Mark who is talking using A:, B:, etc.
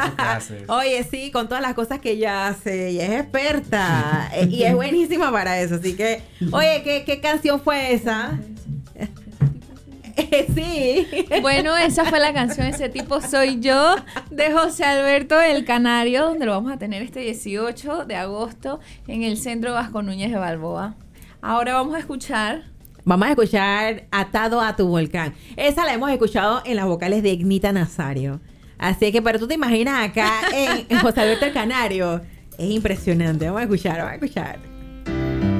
A: eso que haces.
B: Oye, sí, con todas las cosas que ella hace. Ella es experta. Y es buenísima para eso. Así que, oye, ¿qué canción fue esa? Sí.
C: Bueno, esa fue la canción Ese tipo soy yo, de José Alberto El Canario, donde lo vamos a tener este 18 de agosto en el Centro Vasco Núñez de Balboa. Ahora vamos a escuchar
B: Atado a tu volcán. Esa la hemos escuchado en las vocales de Ignita Nazario. Así que, pero tú te imaginas acá en José Alberto El Canario. Es impresionante. Vamos a escuchar.